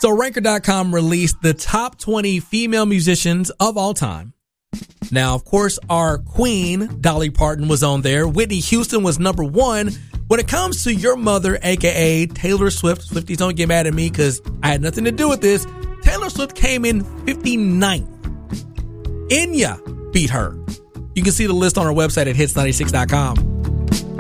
So Ranker.com released the top 20 female musicians of all time. Now, of course, our queen, Dolly Parton, was on there. Whitney Houston was number 1. When it comes to your mother, a.k.a. Taylor Swift, Swifties don't get mad at me because I had nothing to do with this. Taylor Swift came in 59th. Enya beat her. You can see the list on our website at hits96.com.